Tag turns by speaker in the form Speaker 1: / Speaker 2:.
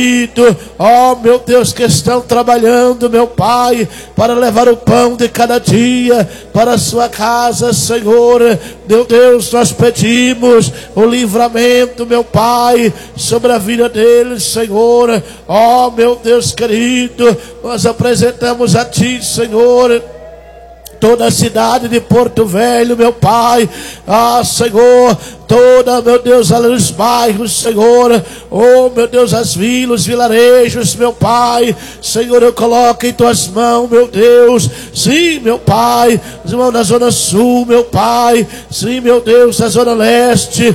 Speaker 1: ó meu Deus, que estão trabalhando, meu Pai, para levar o pão de cada dia para a sua casa, Senhor. Meu Deus, nós pedimos o livramento, meu Pai, sobre a vida deles, Senhor. Ó meu Deus querido, nós apresentamos a Ti, Senhor, toda a cidade de Porto Velho, meu Pai. Senhor, toda, meu Deus, ali os bairros, Senhor. Oh, meu Deus, as vilas, vilarejos, meu Pai. Senhor, eu coloco em Tuas mãos, meu Deus. Sim, meu Pai. Os irmãos da Zona Sul, meu Pai. Sim, meu Deus, da Zona Leste.